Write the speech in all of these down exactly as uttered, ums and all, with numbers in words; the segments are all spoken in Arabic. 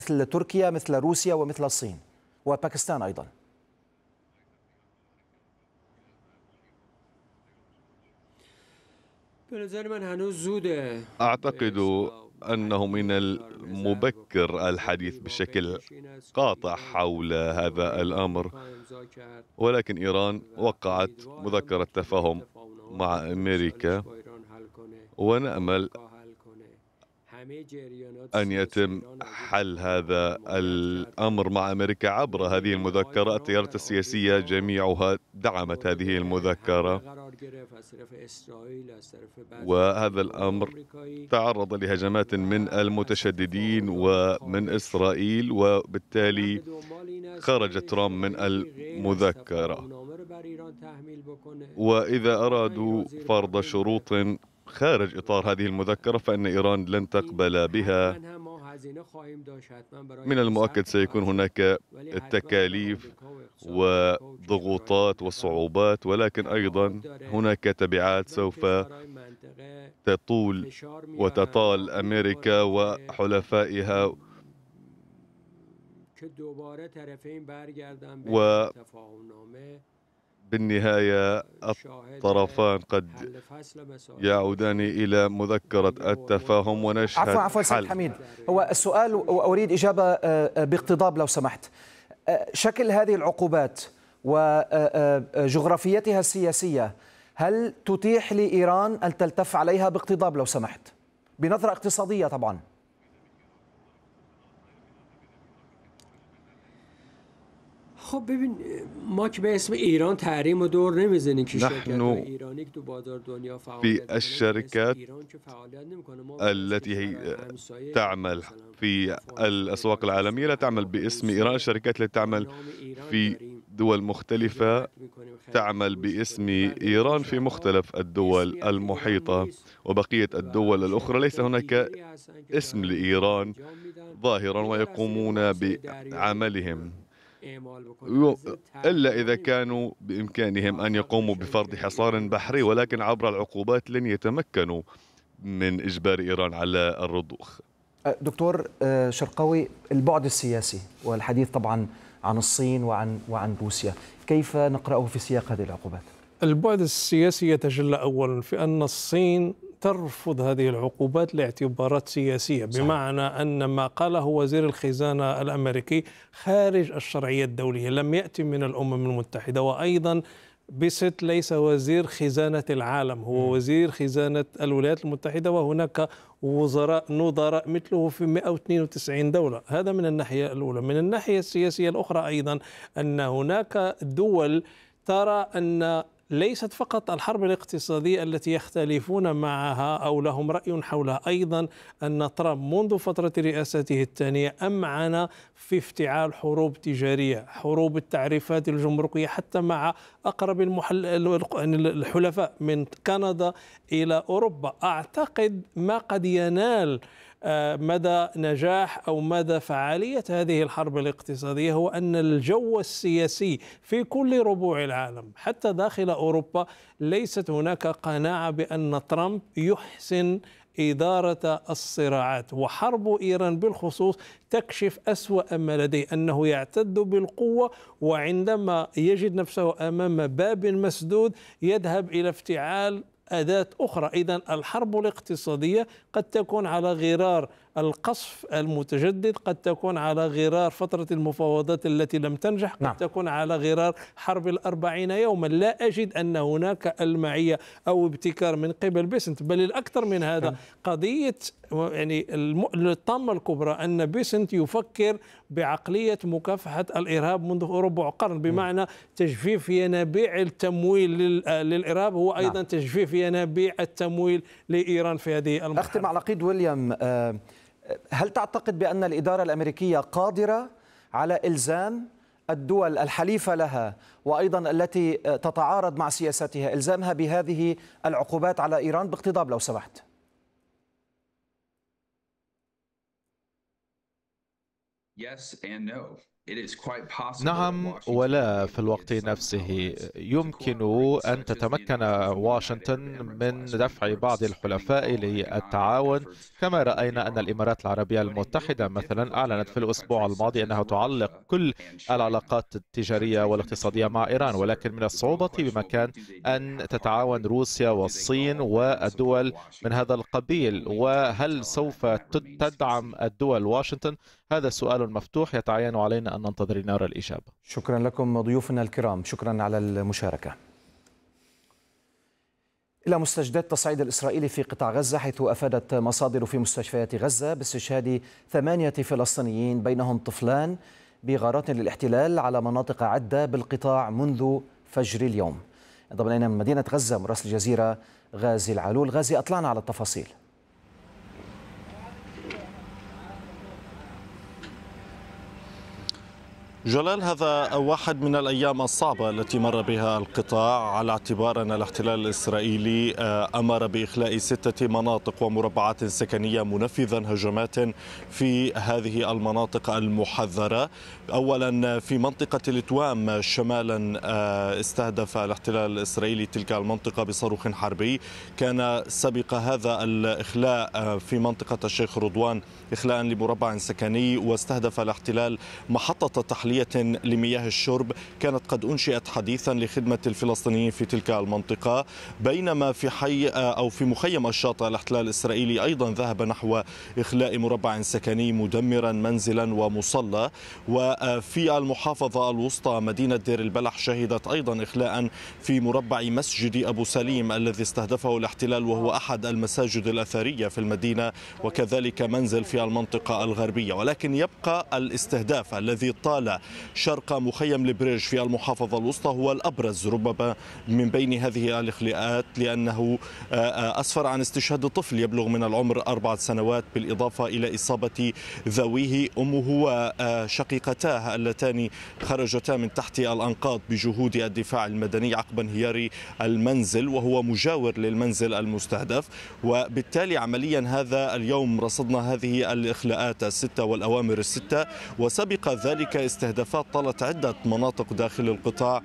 مثل تركيا مثل روسيا ومثل الصين وباكستان أيضا؟ أعتقد أنه من المبكر الحديث بشكل قاطع حول هذا الأمر، ولكن إيران وقعت مذكرة تفاهم مع أمريكا، ونأمل أن يتم حل هذا الأمر مع أمريكا عبر هذه المذكرة. التيارات السياسية جميعها دعمت هذه المذكرة، وهذا الأمر تعرض لهجمات من المتشددين ومن إسرائيل، وبالتالي خرج ترامب من المذكرة. وإذا أرادوا فرض شروط خارج إطار هذه المذكرة فإن إيران لن تقبل بها. من المؤكد سيكون هناك التكاليف وضغوطات وصعوبات، ولكن أيضا هناك تبعات سوف تطول وتطال أمريكا وحلفائها، و بالنهاية الطرفان قد يعودان إلى مذكرة التفاهم ونشهد عفوا عفوا سيد حميد، هو السؤال وأريد إجابة باقتضاب لو سمحت. شكل هذه العقوبات وجغرافيتها السياسية هل تتيح لإيران أن تلتف عليها باقتضاب لو سمحت، بنظرة اقتصادية طبعا؟ خب ببین ما که به اسم ایران تحریم و دور نمیزنیم که نحن في الشركات التي هي تعمل في الأسواق العالمية لا تعمل باسم إيران. الشركات التي تعمل في دول مختلفة تعمل باسم إيران في مختلف الدول المحيطة، وبقية الدول الأخرى ليس هناك اسم لإيران ظاهرا ويقومون بعملهم، إلا إذا كانوا بإمكانهم أن يقوموا بفرض حصار بحري، ولكن عبر العقوبات لن يتمكنوا من إجبار إيران على الرضوخ. دكتور شرقاوي، البعد السياسي والحديث طبعا عن الصين وعن وعن روسيا، كيف نقرأه في سياق هذه العقوبات؟ البعد السياسي يتجلى أولا في أن الصين ترفض هذه العقوبات لاعتبارات سياسية، بمعنى أن ما قاله وزير الخزانة الأمريكي خارج الشرعية الدولية، لم يأتي من الأمم المتحدة. وأيضا بيسيت ليس وزير خزانة العالم، هو وزير خزانة الولايات المتحدة، وهناك وزراء نظراء مثله في مئة واثنين وتسعين دولة. هذا من الناحية الأولى. من الناحية السياسية الأخرى أيضا أن هناك دول ترى أن ليست فقط الحرب الاقتصادية التي يختلفون معها أو لهم رأي حولها، أيضا أن ترامب منذ فترة رئاسته الثانية أمعن في افتعال حروب تجارية، حروب التعريفات الجمركية حتى مع أقرب المحل... الحلفاء من كندا إلى أوروبا. أعتقد ما قد ينال مدى نجاح أو مدى فعالية هذه الحرب الاقتصادية هو أن الجو السياسي في كل ربوع العالم حتى داخل أوروبا ليست هناك قناعة بأن ترامب يحسن إدارة الصراعات، وحرب إيران بالخصوص تكشف أسوأ ما لديه، أنه يعتد بالقوة، وعندما يجد نفسه أمام باب مسدود يذهب إلى افتعال أداة أخرى. إذن الحرب الاقتصادية قد تكون على غرار القصف المتجدد، قد تكون على غرار فترة المفاوضات التي لم تنجح، قد نعم. تكون على غرار حرب الأربعين يوما. لا أجد أن هناك المعية أو ابتكار من قبل بيسنت، بل الأكثر من هذا نعم. قضية يعني الطامة الكبرى أن بيسنت يفكر بعقلية مكافحة الإرهاب منذ ربع قرن، بمعنى تجفيف ينابيع التمويل للإرهاب هو أيضا نعم. تجفيف ينابيع التمويل لإيران في هذه المرحلة. أختم على قيد ويليام، هل تعتقد بأن الإدارة الأمريكية قادرة على إلزام الدول الحليفة لها وأيضا التي تتعارض مع سياستها إلزامها بهذه العقوبات على إيران باقتضاب لو سمحت؟ Yes and no. نعم ولا في الوقت نفسه. يمكن أن تتمكن واشنطن من دفع بعض الحلفاء للتعاون، كما رأينا أن الإمارات العربية المتحدة مثلا أعلنت في الأسبوع الماضي أنها تعلق كل العلاقات التجارية والاقتصادية مع إيران، ولكن من الصعوبة بمكان أن تتعاون روسيا والصين والدول من هذا القبيل. وهل سوف تدعم الدول واشنطن؟ هذا سؤال مفتوح يتعين علينا أن ننتظر نرى الإجابة. شكرا لكم ضيوفنا الكرام، شكرا على المشاركة. إلى مستجدات تصعيد الإسرائيلي في قطاع غزة، حيث أفادت مصادر في مستشفيات غزة باستشهاد ثمانية فلسطينيين بينهم طفلان بغارات للاحتلال على مناطق عدة بالقطاع منذ فجر اليوم. انضم إلينا من مدينة غزة مراسل الجزيرة غازي العلول. غازي، أطلعنا على التفاصيل. جلال، هذا واحد من الأيام الصعبة التي مر بها القطاع، على اعتبار أن الاحتلال الإسرائيلي أمر بإخلاء ستة مناطق ومربعات سكنية منفذا هجمات في هذه المناطق المحذرة. أولا في منطقة التوام شمالا استهدف الاحتلال الإسرائيلي تلك المنطقة بصاروخ حربي. كان سبق هذا الإخلاء في منطقة الشيخ رضوان إخلاء لمربع سكني، واستهدف الاحتلال محطة تحلية لمياه الشرب كانت قد أنشئت حديثا لخدمة الفلسطينيين في تلك المنطقة. بينما في حي أو في مخيم الشاطئ الاحتلال الإسرائيلي أيضا ذهب نحو إخلاء مربع سكني مدمرا منزلا ومصلى. وفي المحافظة الوسطى مدينة دير البلح شهدت أيضا إخلاء في مربع مسجد أبو سليم الذي استهدفه الاحتلال، وهو أحد المساجد الأثرية في المدينة، وكذلك منزل في المنطقة الغربية. ولكن يبقى الاستهداف الذي طال شرق مخيم البريج في المحافظة الوسطى هو الأبرز ربما من بين هذه الإخلاءات، لأنه أسفر عن استشهاد طفل يبلغ من العمر أربعة سنوات، بالإضافة إلى إصابة ذويه أمه وشقيقتاه اللتان خرجتا من تحت الأنقاض بجهود الدفاع المدني عقب انهيار المنزل، وهو مجاور للمنزل المستهدف. وبالتالي عمليا هذا اليوم رصدنا هذه الإخلاءات الستة والأوامر الستة، وسبق ذلك استهدافات طالت عدة مناطق داخل القطاع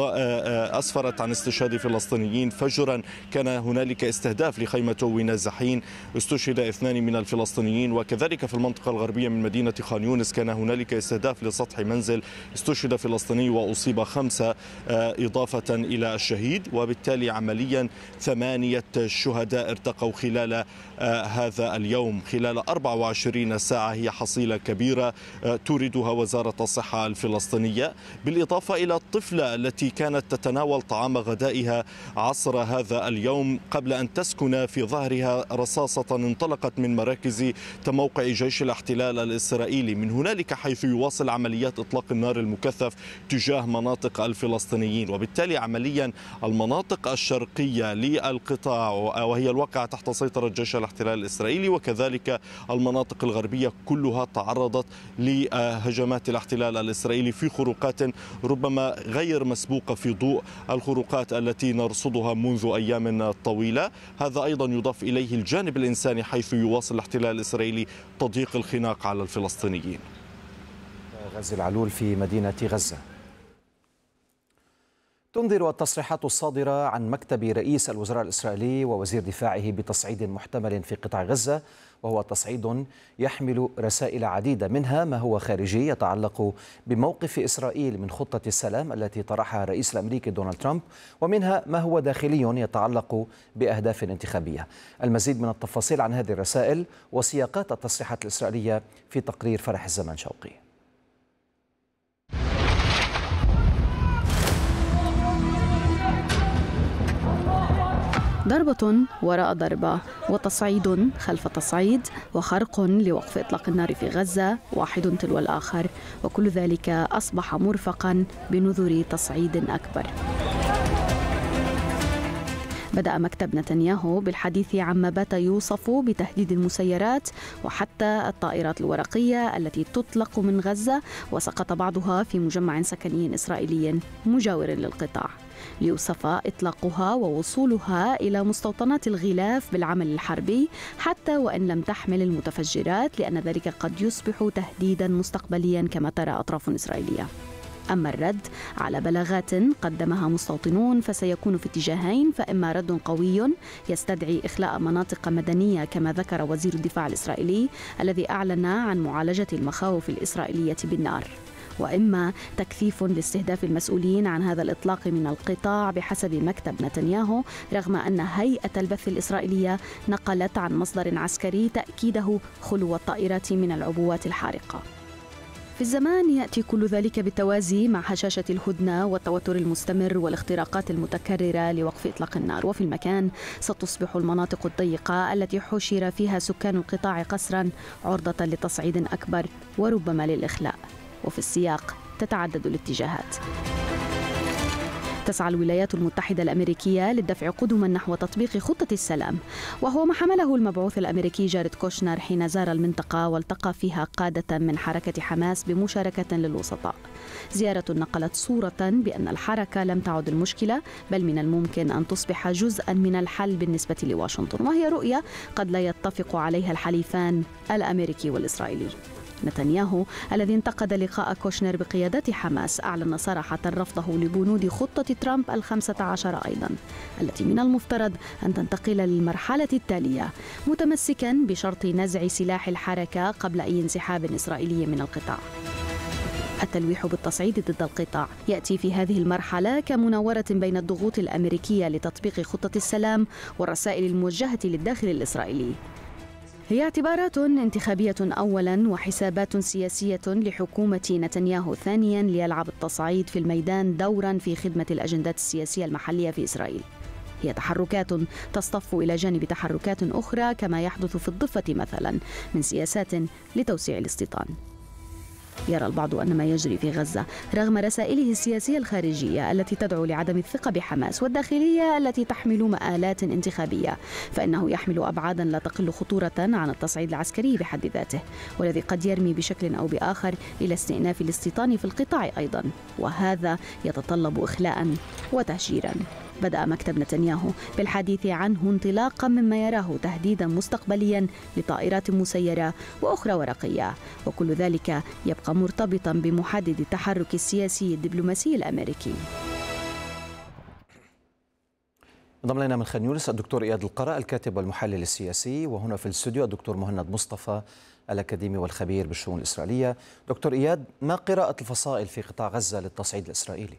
أسفرت عن استشهاد فلسطينيين. فجرا كان هنالك استهداف لخيمة ونازحين، استشهد اثنان من الفلسطينيين. وكذلك في المنطقة الغربية من مدينة خان يونس كان هنالك استهداف لسطح منزل، استشهد فلسطيني وأصيب خمسة إضافة إلى الشهيد. وبالتالي عمليا ثمانية شهداء ارتقوا خلال هذا اليوم. خلال أربع وعشرين ساعة هي حصيلة كبيرة توردها وزارة الصحة الفلسطينية، بالإضافة إلى الطفلة التي كانت تتناول طعام غدائها عصر هذا اليوم قبل أن تسكن في ظهرها رصاصة انطلقت من مراكز تموقع جيش الاحتلال الإسرائيلي من هنالك، حيث يواصل عمليات إطلاق النار المكثف تجاه مناطق الفلسطينيين. وبالتالي عمليا المناطق الشرقية للقطاع وهي الواقعة تحت سيطرة جيش الاحتلال الإسرائيلي، وكذلك المناطق الغربية كلها تعرضت لهجمات الاحتلال الإسرائيلي في خروقات ربما غير مسبوقة في ضوء الخروقات التي نرصدها منذ أيام طويلة. هذا أيضا يضاف إليه الجانب الإنساني، حيث يواصل الاحتلال الإسرائيلي تضييق الخناق على الفلسطينيين. غازي العلول في مدينة غزة. تنذر التصريحات الصادرة عن مكتب رئيس الوزراء الإسرائيلي ووزير دفاعه بتصعيد محتمل في قطاع غزة، وهو تصعيد يحمل رسائل عديدة، منها ما هو خارجي يتعلق بموقف إسرائيل من خطة السلام التي طرحها الرئيس الأمريكي دونالد ترامب، ومنها ما هو داخلي يتعلق بأهداف انتخابية. المزيد من التفاصيل عن هذه الرسائل وسياقات التصريحات الإسرائيلية في تقرير فرح الزمان شوقي. ضربة وراء ضربة وتصعيد خلف تصعيد وخرق لوقف إطلاق النار في غزة، واحد تلو الآخر، وكل ذلك أصبح مرفقا بنذور تصعيد أكبر. بدأ مكتب نتنياهو بالحديث عما بات يوصف بتهديد المسيرات وحتى الطائرات الورقية التي تطلق من غزة، وسقط بعضها في مجمع سكني إسرائيلي مجاور للقطاع، ليوصف إطلاقها ووصولها إلى مستوطنات الغلاف بالعمل الحربي حتى وإن لم تحمل المتفجرات، لأن ذلك قد يصبح تهديدا مستقبليا كما ترى أطراف إسرائيلية. أما الرد على بلاغات قدمها مستوطنون فسيكون في اتجاهين، فإما رد قوي يستدعي إخلاء مناطق مدنية كما ذكر وزير الدفاع الإسرائيلي الذي أعلن عن معالجة المخاوف الإسرائيلية بالنار، وإما تكثيف لاستهداف المسؤولين عن هذا الإطلاق من القطاع بحسب مكتب نتنياهو، رغم أن هيئة البث الإسرائيلية نقلت عن مصدر عسكري تأكيده خلو الطائرات من العبوات الحارقة. في الزمان يأتي كل ذلك بالتوازي مع هشاشة الهدنة والتوتر المستمر والاختراقات المتكررة لوقف إطلاق النار، وفي المكان ستصبح المناطق الضيقة التي حشر فيها سكان القطاع قسرا عرضة لتصعيد أكبر وربما للإخلاء، وفي السياق تتعدد الاتجاهات. تسعى الولايات المتحدة الأمريكية للدفع قدما نحو تطبيق خطة السلام، وهو ما حمله المبعوث الأمريكي جاريد كوشنر حين زار المنطقة والتقى فيها قادة من حركة حماس بمشاركة للوسطاء. زيارة نقلت صورة بأن الحركة لم تعد المشكلة، بل من الممكن أن تصبح جزءا من الحل بالنسبة لواشنطن، وهي رؤية قد لا يتفق عليها الحليفان الأمريكي والإسرائيلي. نتنياهو الذي انتقد لقاء كوشنر بقيادة حماس أعلن صراحة رفضه لبنود خطة ترامب الخمسة عشر أيضا، التي من المفترض أن تنتقل للمرحلة التالية، متمسكا بشرط نزع سلاح الحركة قبل أي انسحاب إسرائيلي من القطاع. التلويح بالتصعيد ضد القطاع يأتي في هذه المرحلة كمناورة بين الضغوط الأمريكية لتطبيق خطة السلام والرسائل الموجهة للداخل الإسرائيلي. هي اعتبارات انتخابية أولا وحسابات سياسية لحكومة نتنياهو ثانيا، ليلعب التصعيد في الميدان دورا في خدمة الأجندات السياسية المحلية في إسرائيل. هي تحركات تصطف إلى جانب تحركات أخرى كما يحدث في الضفة مثلا من سياسات لتوسيع الاستيطان. يرى البعض أن ما يجري في غزة رغم رسائله السياسية الخارجية التي تدعو لعدم الثقة بحماس والداخلية التي تحمل مآلات انتخابية، فإنه يحمل أبعادا لا تقل خطورة عن التصعيد العسكري بحد ذاته، والذي قد يرمي بشكل أو بآخر إلى استئناف الاستيطان في القطاع أيضا، وهذا يتطلب إخلاء وتهجيرا. بدأ مكتب نتنياهو بالحديث عنه انطلاقا مما يراه تهديدا مستقبليا لطائرات مسيرة وأخرى ورقية، وكل ذلك يبقى مرتبطا بمحدد التحرك السياسي الدبلوماسي الأمريكي. انضم الينا من خان يونس الدكتور إياد القرا الكاتب والمحلل السياسي، وهنا في الاستوديو الدكتور مهند مصطفى الأكاديمي والخبير بالشؤون الإسرائيلية. دكتور إياد، ما قراءة الفصائل في قطاع غزة للتصعيد الإسرائيلي؟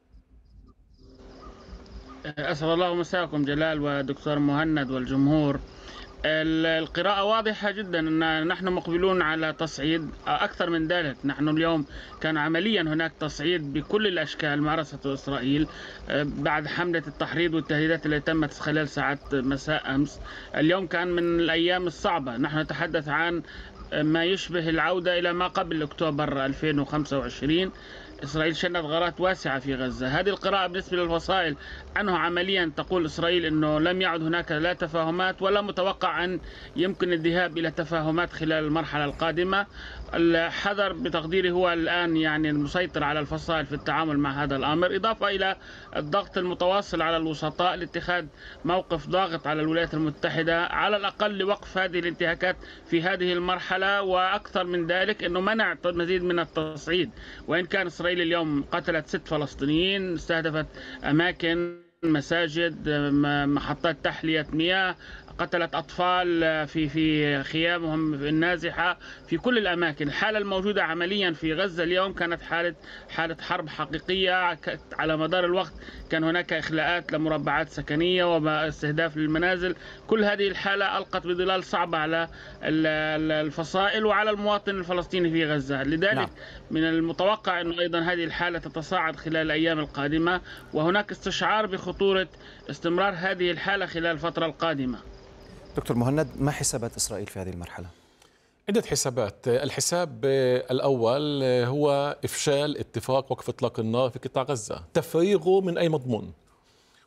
أسعد الله مساءكم جلال ودكتور مهند والجمهور. القراءة واضحة جدا أن نحن مقبلون على تصعيد. أكثر من ذلك، نحن اليوم كان عمليا هناك تصعيد بكل الأشكال مارسته إسرائيل بعد حملة التحريض والتهديدات التي تمت خلال ساعات مساء أمس. اليوم كان من الأيام الصعبة، نحن نتحدث عن ما يشبه العودة إلى ما قبل أكتوبر ألفين وخمسة وعشرين. إسرائيل شنت غارات واسعة في غزة. هذه القراءة بالنسبة للفصائل أنه عمليا تقول إسرائيل أنه لم يعد هناك لا تفاهمات ولا متوقع أن يمكن الذهاب إلى تفاهمات خلال المرحلة القادمة. الحذر بتقديري هو الآن يعني المسيطر على الفصائل في التعامل مع هذا الأمر، إضافة إلى الضغط المتواصل على الوسطاء لاتخاذ موقف ضاغط على الولايات المتحدة على الأقل لوقف هذه الانتهاكات في هذه المرحلة، وأكثر من ذلك أنه منع مزيد من التصعيد. وإن كان إسرائيل اليوم قتلت ست فلسطينيين، استهدفت أماكن، مساجد، محطات تحلية مياه، قتلت أطفال في في خيامهم النازحة في كل الأماكن. الحالة الموجودة عمليا في غزة اليوم كانت حالة حالة حرب حقيقية. على مدار الوقت كان هناك إخلاءات لمربعات سكنية واستهداف للمنازل. كل هذه الحالة ألقت بظلال صعبة على الفصائل وعلى المواطن الفلسطيني في غزة. لذلك نعم. من المتوقع أن أيضا هذه الحالة تتصاعد خلال الأيام القادمة، وهناك استشعار بخطورة استمرار هذه الحالة خلال الفترة القادمة. دكتور مهند، ما حسابات إسرائيل في هذه المرحلة؟ عدة حسابات. الحساب الأول هو إفشال اتفاق وقف إطلاق النار في قطاع غزة، تفريغه من أي مضمون،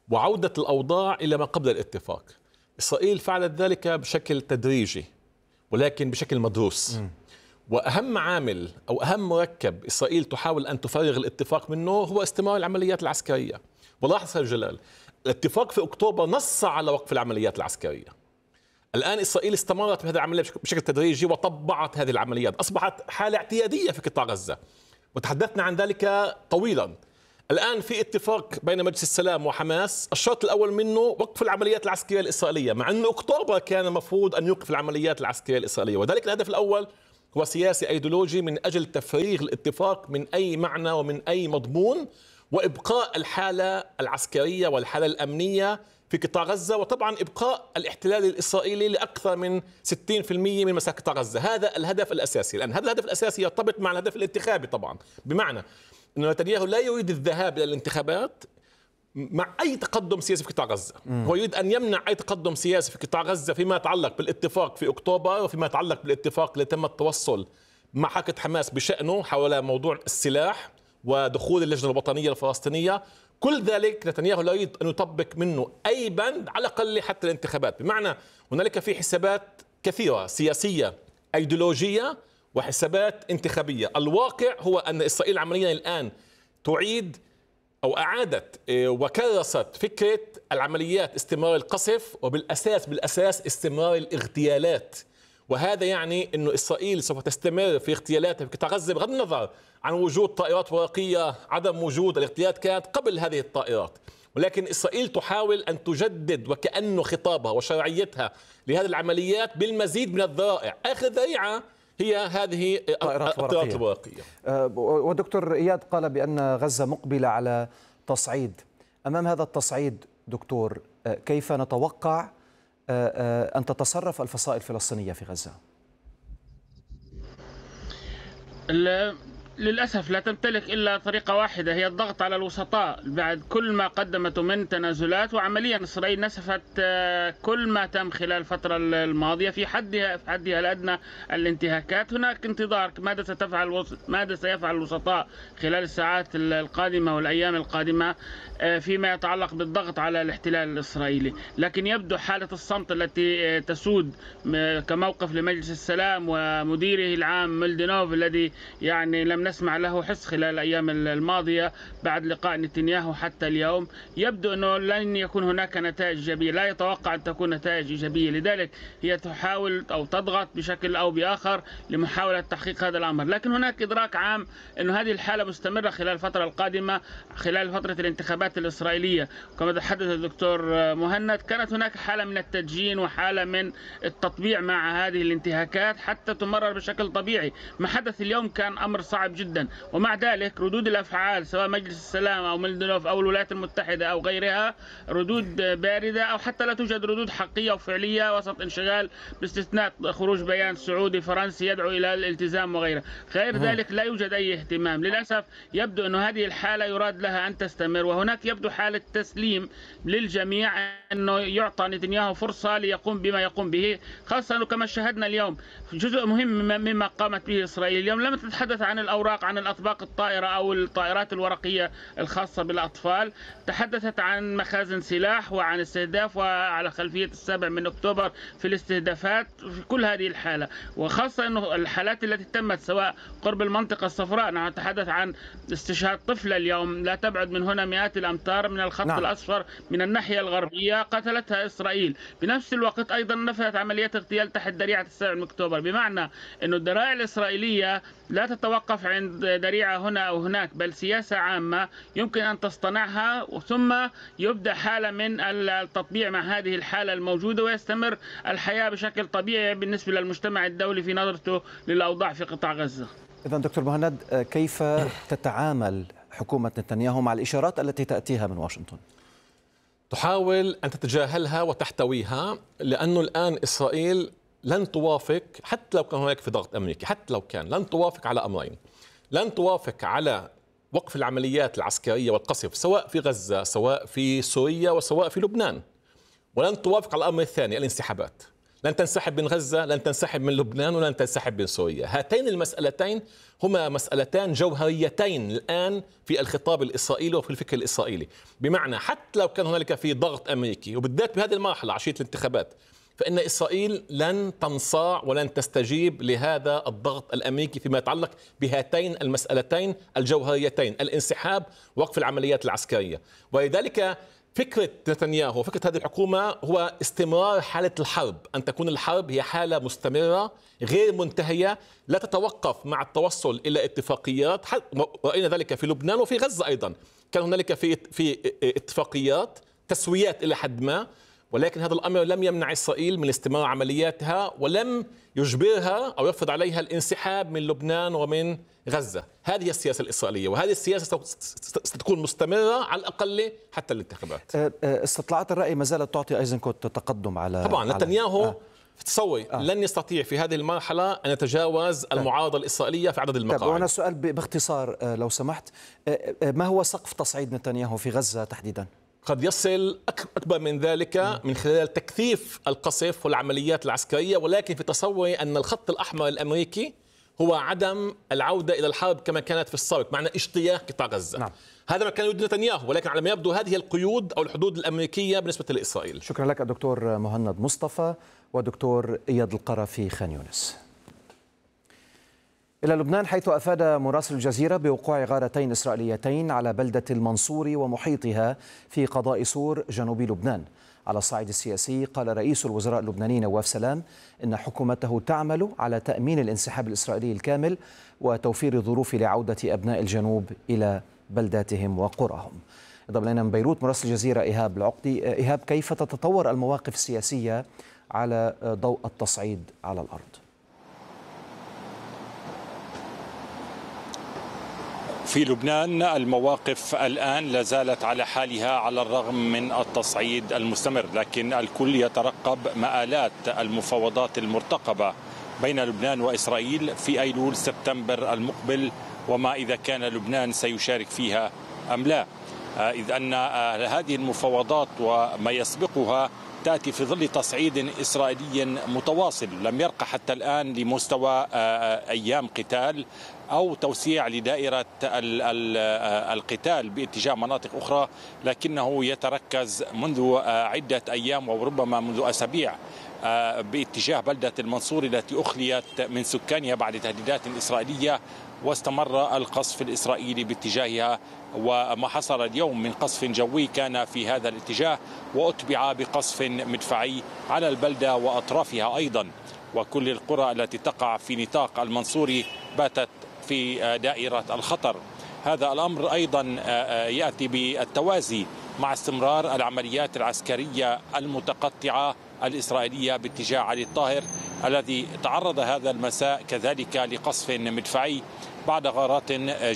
وعودة الأوضاع إلى ما قبل الاتفاق. إسرائيل فعلت ذلك بشكل تدريجي ولكن بشكل مدروس. م. وأهم عامل أو أهم مركب إسرائيل تحاول أن تفرغ الاتفاق منه هو استمرار العمليات العسكرية. ولاحظ سيد جلال، الاتفاق في أكتوبر نص على وقف العمليات العسكرية. الآن إسرائيل استمرت بهذه العملية بشكل تدريجي وطبعت هذه العمليات، أصبحت حالة اعتيادية في قطاع غزة وتحدثنا عن ذلك طويلا. الآن في اتفاق بين مجلس السلام وحماس، الشرط الأول منه وقف العمليات العسكرية الإسرائيلية، مع أن أكتوبر كان المفروض أن يوقف العمليات العسكرية الإسرائيلية، وذلك الهدف الأول هو سياسي أيديولوجي من أجل تفريغ الاتفاق من أي معنى ومن أي مضمون وإبقاء الحالة العسكرية والحالة الأمنية في قطاع غزة، وطبعا إبقاء الاحتلال الإسرائيلي لأكثر من ستين بالمئة من مساحة قطاع غزة. هذا الهدف الأساسي. الآن هذا الهدف الأساسي يرتبط مع الهدف الانتخابي طبعا، بمعنى أن نتنياهو لا يريد الذهاب إلى الانتخابات مع أي تقدم سياسي في قطاع غزة. م. هو يريد أن يمنع أي تقدم سياسي في قطاع غزة فيما يتعلق بالاتفاق في أكتوبر وفيما يتعلق بالاتفاق اللي تم التوصل مع حركة حماس بشأنه حول موضوع السلاح ودخول اللجنة الوطنية الفلسطينية. كل ذلك نتنياهو لا يريد أن يطبق منه أي بند على الأقل حتى الانتخابات، بمعنى هنالك في حسابات كثيرة سياسية أيديولوجية وحسابات انتخابية. الواقع هو أن إسرائيل عمليا الآن تعيد أو أعادت وكرست فكرة العمليات استمرار القصف وبالأساس بالأساس استمرار الاغتيالات، وهذا يعني أن إسرائيل سوف تستمر في اغتيالاتها في قطاع غزة بغض النظر عن وجود طائرات ورقية. عدم وجود الاغتيالات كانت قبل هذه الطائرات، ولكن إسرائيل تحاول أن تجدد وكأنه خطابها وشرعيتها لهذه العمليات بالمزيد من الذرائع. آخر ذريعة هي هذه الطائرات الورقية. ودكتور إياد قال بأن غزة مقبلة على تصعيد. أمام هذا التصعيد دكتور، كيف نتوقع أن تتصرف الفصائل الفلسطينية في غزة؟ للأسف لا تمتلك إلا طريقة واحدة، هي الضغط على الوسطاء بعد كل ما قدمته من تنازلات. وعمليا إسرائيل نسفت كل ما تم خلال الفترة الماضية في حدها في حدها الأدنى الانتهاكات. هناك انتظار ماذا ستفعل ماذا سيفعل الوسطاء خلال الساعات القادمة والأيام القادمة فيما يتعلق بالضغط على الاحتلال الإسرائيلي. لكن يبدو حالة الصمت التي تسود كموقف لمجلس السلام ومديره العام ميلدينوف الذي يعني لم نسمع له حس خلال الأيام الماضية بعد لقاء نتنياهو حتى اليوم، يبدو أنه لن يكون هناك نتائج إيجابية، لا يتوقع أن تكون نتائج إيجابية. لذلك هي تحاول أو تضغط بشكل أو بآخر لمحاولة تحقيق هذا الأمر. لكن هناك إدراك عام أن هذه الحالة مستمرة خلال الفترة القادمة، خلال فترة الانتخابات الإسرائيلية. كما تحدث الدكتور مهند، كانت هناك حالة من التدجين وحالة من التطبيع مع هذه الانتهاكات حتى تمرر بشكل طبيعي. ما حدث اليوم كان أمر صعب جدا، ومع ذلك ردود الأفعال سواء مجلس السلام أو ميلدينوف أو الولايات المتحدة أو غيرها ردود باردة أو حتى لا توجد ردود حقيقية وفعلية وسط انشغال، باستثناء خروج بيان سعودي فرنسي يدعو إلى الالتزام وغيره. غير ذلك لا يوجد أي اهتمام. للأسف يبدو أن هذه الحالة يراد لها أن تستمر، وهناك يبدو حالة تسليم للجميع أنه يعطى نتنياهو فرصة ليقوم بما يقوم به، خاصة أنه كما شاهدنا اليوم جزء مهم مما قامت به إسرائيل اليوم لم تتحدث عن الأوراق، عن الأطباق الطائرة أو الطائرات الورقية الخاصة بالأطفال، تحدثت عن مخازن سلاح وعن استهداف وعلى خلفية السابع من أكتوبر في الاستهدافات في كل هذه الحالة، وخاصة أنه الحالات التي تمت سواء قرب المنطقة الصفراء. نحن نتحدث عن استشهاد طفلة اليوم لا تبعد من هنا مئات الأمتار من الخط نعم. الأصفر من الناحية الغربية قتلتها إسرائيل. بنفس الوقت أيضا نفذت عمليات اغتيال تحت ذريعة السابع من أكتوبر، بمعنى أنه الذرائع الإسرائيلية لا تتوقف عند ذريعة هنا أو هناك، بل سياسة عامة يمكن أن تصطنعها ثم يبدأ حالة من التطبيع مع هذه الحالة الموجودة ويستمر الحياة بشكل طبيعي بالنسبة للمجتمع الدولي في نظرته للأوضاع في قطاع غزة. إذن دكتور مهند، كيف تتعامل حكومة نتنياهو مع الإشارات التي تأتيها من واشنطن؟ تحاول أن تتجاهلها وتحتويها، لأنه الآن إسرائيل لن توافق حتى لو كان هناك في ضغط أمريكي، حتى لو كان لن توافق على أمرين. لن توافق على وقف العمليات العسكرية والقصف سواء في غزة سواء في سوريا وسواء في لبنان، ولن توافق على الأمر الثاني الانسحابات، لن تنسحب من غزة، لن تنسحب من لبنان، ولن تنسحب من سوريا. هاتين المسألتين هما مسألتان جوهريتين الآن في الخطاب الإسرائيلي وفي الفكر الإسرائيلي. بمعنى حتى لو كان هنالك في ضغط أمريكي، وبالذات بهذه المرحلة عشية الانتخابات، فإن إسرائيل لن تنصاع ولن تستجيب لهذا الضغط الأمريكي فيما يتعلق بهاتين المسألتين الجوهريتين، الانسحاب ووقف العمليات العسكرية. ولذلك فكرة نتنياهو وفكرة هذه الحكومة هو استمرار حالة الحرب، أن تكون الحرب هي حالة مستمرة غير منتهية لا تتوقف مع التوصل إلى اتفاقيات. رأينا ذلك في لبنان وفي غزة أيضا، كان هنالك في في اتفاقيات تسويات إلى حد ما، ولكن هذا الأمر لم يمنع إسرائيل من استمرار عملياتها ولم يجبرها أو يفرض عليها الانسحاب من لبنان ومن غزة. هذه السياسة الإسرائيلية، وهذه السياسة ستكون مستمرة على الأقل حتى الانتخابات. استطلاعات الرأي ما زالت تعطي أيزنكوت تقدم على طبعا نتنياهو آه. تصوري آه. لن يستطيع في هذه المرحلة أن يتجاوز المعارضة الإسرائيلية في عدد المقاعد. وأنا سؤال باختصار لو سمحت، ما هو سقف تصعيد نتنياهو في غزة تحديدا؟ قد يصل أكبر من ذلك من خلال تكثيف القصف والعمليات العسكرية، ولكن في تصوري أن الخط الأحمر الأمريكي هو عدم العودة إلى الحرب كما كانت في السابق، معنى اجتياح قطاع غزة. نعم. هذا ما كان يريد نتنياهو، ولكن على ما يبدو هذه القيود أو الحدود الأمريكية بالنسبة لإسرائيل. شكرا لك الدكتور مهند مصطفى ودكتور إياد القرى في خان يونس. إلى لبنان، حيث أفاد مراسل الجزيرة بوقوع غارتين إسرائيليتين على بلدة المنصور ومحيطها في قضاء سور جنوب لبنان. على الصعيد السياسي، قال رئيس الوزراء اللبناني نواف سلام إن حكومته تعمل على تأمين الانسحاب الإسرائيلي الكامل وتوفير الظروف لعودة أبناء الجنوب إلى بلداتهم وقراهم. انضم إلينا من بيروت مراسل الجزيرة إيهاب العقدي. إيهاب، كيف تتطور المواقف السياسية على ضوء التصعيد على الأرض؟ في لبنان المواقف الآن لا زالت على حالها على الرغم من التصعيد المستمر، لكن الكل يترقب مآلات المفاوضات المرتقبة بين لبنان وإسرائيل في أيلول سبتمبر المقبل، وما إذا كان لبنان سيشارك فيها أم لا، إذ أن هذه المفاوضات وما يسبقها تأتي في ظل تصعيد إسرائيلي متواصل لم يرقى حتى الآن لمستوى أيام قتال أو توسيع لدائرة القتال باتجاه مناطق أخرى، لكنه يتركز منذ عدة أيام وربما منذ أسابيع باتجاه بلدة المنصور التي أخليت من سكانها بعد تهديدات إسرائيلية، واستمر القصف الإسرائيلي باتجاهها، وما حصل اليوم من قصف جوي كان في هذا الاتجاه وأتبع بقصف مدفعي على البلدة وأطرافها أيضا، وكل القرى التي تقع في نطاق المنصوري باتت في دائرة الخطر. هذا الأمر أيضا يأتي بالتوازي مع استمرار العمليات العسكرية المتقطعة الإسرائيلية باتجاه علي الطاهر الذي تعرض هذا المساء كذلك لقصف مدفعي بعد غارات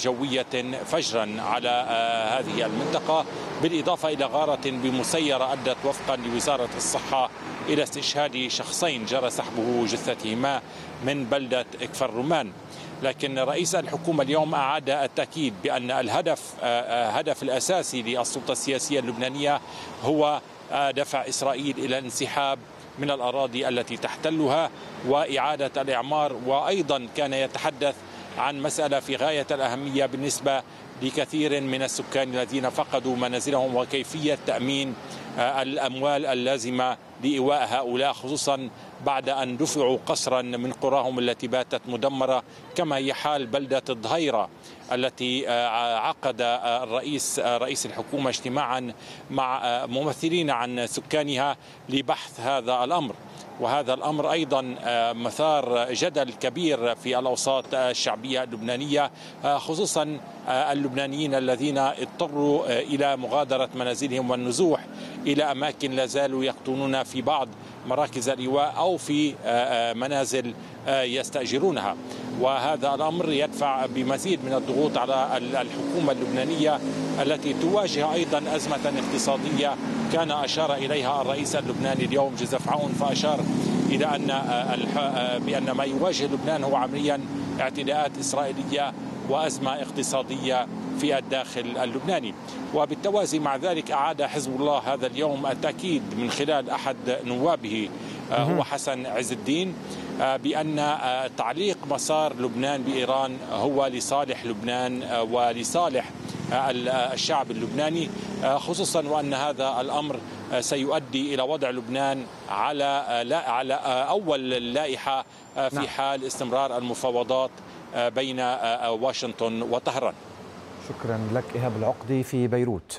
جوية فجرا على هذه المنطقة، بالإضافة إلى غارة بمسيرة أدت وفقا لوزارة الصحة إلى استشهاد شخصين جرى سحبه جثتهما من بلدة كفر رومان. لكن رئيس الحكومة اليوم أعاد التأكيد بأن الهدف هدف الأساسي للسلطة السياسية اللبنانية هو دفع إسرائيل إلى الانسحاب من الأراضي التي تحتلها وإعادة الإعمار، وأيضا كان يتحدث عن مسألة في غاية الأهمية بالنسبة لكثير من السكان الذين فقدوا منازلهم وكيفية تأمين الأموال اللازمة لإيواء هؤلاء، خصوصا بعد أن دفعوا قسرا من قراهم التي باتت مدمرة، كما هي حال بلدة الظهيرة التي عقد الرئيس رئيس الحكومة اجتماعا مع ممثلين عن سكانها لبحث هذا الأمر. وهذا الأمر أيضا مثار جدل كبير في الأوساط الشعبية اللبنانية، خصوصا اللبنانيين الذين اضطروا إلى مغادرة منازلهم والنزوح إلى أماكن لا زالوا يقطنون في بعض مراكز الإيواء أو في منازل يستأجرونها. وهذا الأمر يدفع بمزيد من الضغوط على الحكومة اللبنانية التي تواجه أيضا أزمة اقتصادية كان أشار إليها الرئيس اللبناني اليوم جوزيف عون، فأشار إلى أن بأن ما يواجه لبنان هو عمليا اعتداءات إسرائيلية وأزمة اقتصادية في الداخل اللبناني. وبالتوازي مع ذلك أعاد حزب الله هذا اليوم التأكيد من خلال أحد نوابه هو حسن عز الدين بأن تعليق مسار لبنان بإيران هو لصالح لبنان ولصالح الشعب اللبناني، خصوصا وأن هذا الأمر سيؤدي إلى وضع لبنان على على أول اللائحة في حال استمرار المفاوضات بين واشنطن وطهران. شكرا لك إيهاب العقدي في بيروت.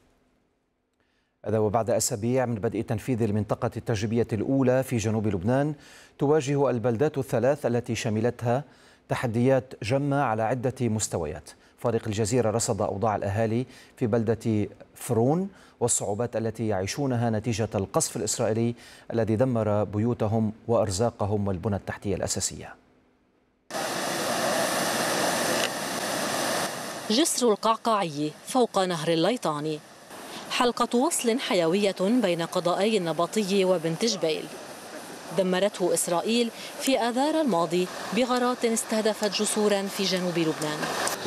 هذا وبعد أسابيع من بدء تنفيذ المنطقة التجريبية الأولى في جنوب لبنان، تواجه البلدات الثلاث التي شملتها تحديات جمة على عدة مستويات. فريق الجزيرة رصد أوضاع الأهالي في بلدة فرون والصعوبات التي يعيشونها نتيجة القصف الإسرائيلي الذي دمر بيوتهم وأرزاقهم والبنى التحتية الأساسية. جسر القعقاعي فوق نهر الليطاني، حلقة وصل حيوية بين قضائي النبطي وبنت جبيل، دمرته إسرائيل في آذار الماضي بغارات استهدفت جسورا في جنوب لبنان.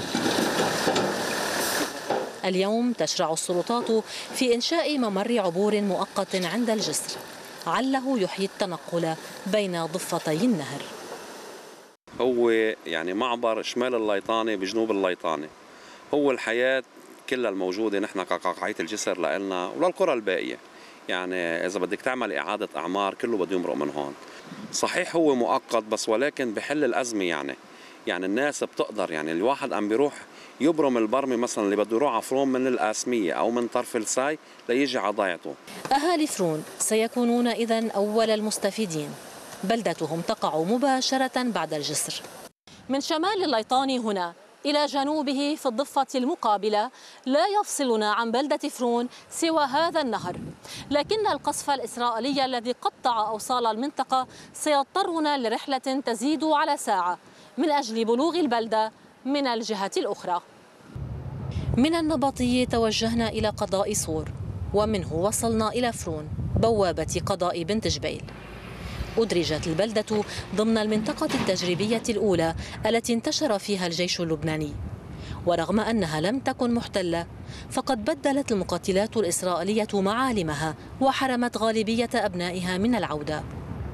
اليوم تشرع السلطات في إنشاء ممر عبور مؤقت عند الجسر عله يحيي التنقل بين ضفتي النهر. هو يعني معبر شمال الليطاني بجنوب الليطاني، هو الحياة كلها الموجودة نحن كقعقاعية الجسر لنا وللقرى الباقية. يعني إذا بدك تعمل إعادة أعمار كله بده يمرق من هون. صحيح هو مؤقت بس ولكن بحل الأزمة. يعني يعني الناس بتقدر، يعني الواحد عم بيروح يبرم البرمي مثلا اللي بده يروح على فرون من القاسمية أو من طرف الساي ليجي على ضيعته. أهالي فرون سيكونون إذن أول المستفيدين، بلدتهم تقع مباشرة بعد الجسر. من شمال الليطاني هنا إلى جنوبه في الضفة المقابلة لا يفصلنا عن بلدة فرون سوى هذا النهر، لكن القصف الإسرائيلي الذي قطع أوصال المنطقة سيضطرنا لرحلة تزيد على ساعة من أجل بلوغ البلدة من الجهة الأخرى. من النبطي توجهنا إلى قضاء صور، ومنه وصلنا إلى فرون بوابة قضاء بنت جبيل. أدرجت البلدة ضمن المنطقة التجريبية الأولى التي انتشر فيها الجيش اللبناني، ورغم أنها لم تكن محتلة فقد بدلت المقاتلات الإسرائيلية معالمها وحرمت غالبية أبنائها من العودة.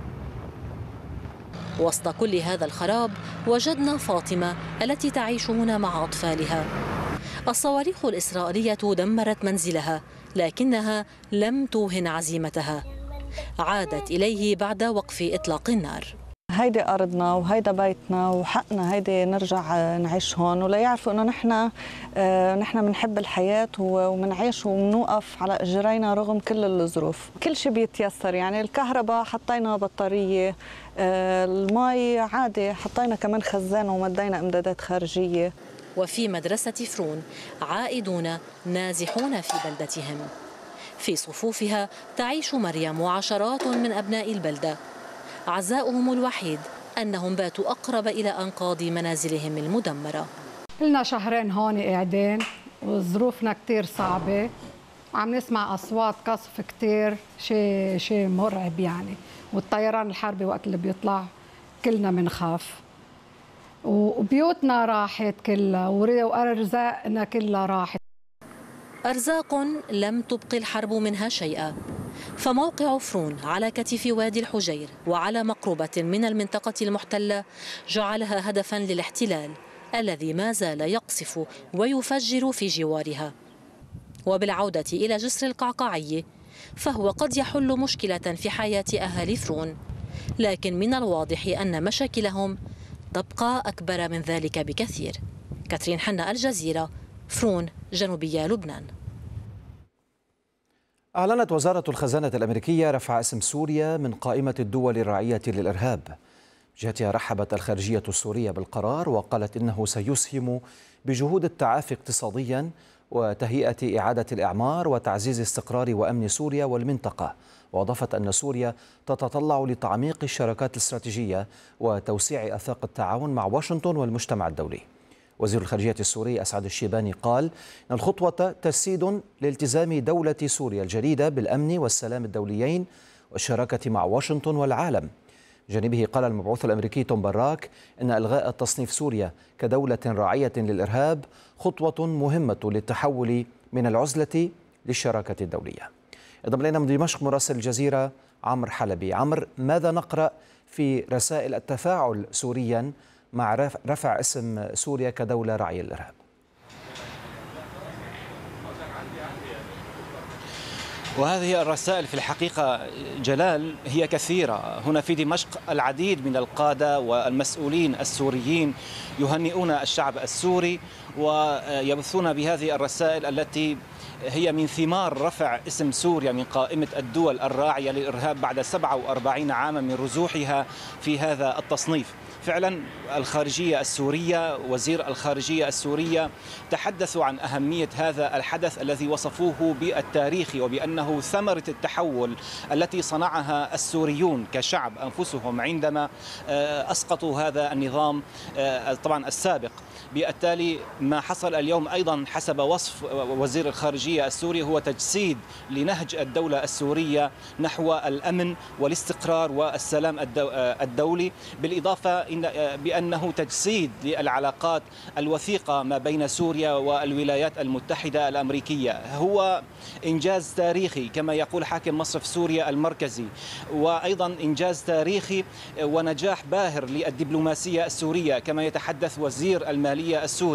وسط كل هذا الخراب وجدنا فاطمة التي تعيش هنا مع أطفالها. الصواريخ الإسرائيلية دمرت منزلها لكنها لم توهن عزيمتها، عادت إليه بعد وقف إطلاق النار. هيدي أرضنا وهيدا بيتنا وحقنا هيدي نرجع نعيش هون، ولا يعرفوا إنه نحن نحن بنحب الحياة وبنعيش وبنوقف على إجرينا رغم كل الظروف. كل شيء بيتيسر، يعني الكهرباء حطينا بطارية، المي عادي حطينا كمان خزان ومدينا إمدادات خارجية. وفي مدرسة فرون عائدون نازحون في بلدتهم، في صفوفها تعيش مريم وعشرات من أبناء البلدة، عزاؤهم الوحيد أنهم باتوا أقرب إلى أنقاض منازلهم المدمرة. لنا شهرين هون قاعدين وظروفنا كتير صعبة، عم نسمع أصوات قصف كتير، شيء شيء مرعب يعني، والطيران الحربي وقت اللي بيطلع كلنا بنخاف، وبيوتنا راحت كلها وأرزاقنا كلها راحت. أرزاق لم تبقي الحرب منها شيئا، فموقع فرون على كتف وادي الحجير وعلى مقربة من المنطقة المحتلة جعلها هدفا للاحتلال الذي ما زال يقصف ويفجر في جوارها. وبالعودة إلى جسر القعقاعي فهو قد يحل مشكلة في حياة أهالي فرون، لكن من الواضح أن مشاكلهم تبقى أكبر من ذلك بكثير. كاترين حنا، الجزيرة، فرون، جنوبية لبنان. أعلنت وزارة الخزانة الأمريكية رفع اسم سوريا من قائمة الدول الراعية للإرهاب. جهتها رحبت الخارجية السورية بالقرار وقالت إنه سيسهم بجهود التعافي اقتصاديا وتهيئة إعادة الإعمار وتعزيز استقرار وأمن سوريا والمنطقة. وأضافت أن سوريا تتطلع لتعميق الشراكات الاستراتيجية وتوسيع آفاق التعاون مع واشنطن والمجتمع الدولي. وزير الخارجية السوري أسعد الشيباني قال إن الخطوة تجسيد لالتزام دولة سوريا الجديدة بالأمن والسلام الدوليين والشراكة مع واشنطن والعالم. جانبه قال المبعوث الأمريكي توم باراك إن إلغاء تصنيف سوريا كدولة راعية للإرهاب خطوة مهمة للتحول من العزلة للشراكة الدولية. انضم إلينا من دمشق مراسل الجزيرة عمرو حلبي. عمرو، ماذا نقرأ في رسائل التفاعل سوريا مع رفع اسم سوريا كدولة راعية للإرهاب؟ وهذه الرسائل في الحقيقة جلال هي كثيرة. هنا في دمشق العديد من القادة والمسؤولين السوريين يهنئون الشعب السوري ويبثون بهذه الرسائل التي هي من ثمار رفع اسم سوريا من قائمة الدول الراعية للإرهاب بعد سبعة وأربعين عاما من رزوحها في هذا التصنيف. فعلا الخارجية السورية، وزير الخارجية السورية تحدثوا عن أهمية هذا الحدث الذي وصفوه بالتاريخي وبأنه ثمرة التحول التي صنعها السوريون كشعب أنفسهم عندما أسقطوا هذا النظام طبعا السابق. بالتالي ما حصل اليوم أيضا حسب وصف وزير الخارجية السوري هو تجسيد لنهج الدولة السورية نحو الأمن والاستقرار والسلام الدولي، بالإضافة بأنه تجسيد للعلاقات الوثيقة ما بين سوريا والولايات المتحدة الأمريكية. هو إنجاز تاريخي كما يقول حاكم مصرف سوريا المركزي، وأيضا إنجاز تاريخي ونجاح باهر للدبلوماسية السورية كما يتحدث وزير المالية السوري.